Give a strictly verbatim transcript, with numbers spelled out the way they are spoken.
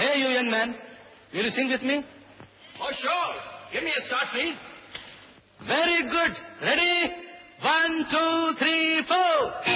Hey, you young man. Will you sing with me? Oh, sure. Give me a start, please. Very good. Ready? One, two, three.